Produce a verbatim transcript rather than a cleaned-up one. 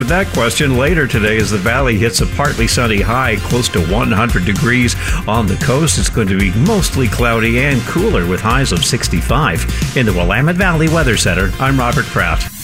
that question later today as the valley hits a partly sunny high close to one hundred degrees. On the coast, it's going to be mostly cloudy and cooler with highs of sixty-five. In the Willamette Valley Weather Center, I'm Robert Pratt.